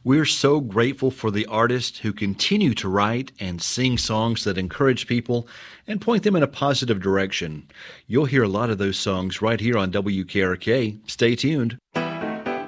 We're so grateful for the artists who continue to write and sing songs that encourage people and point them in a positive direction. You'll hear a lot of those songs right here on WKRK. Stay tuned.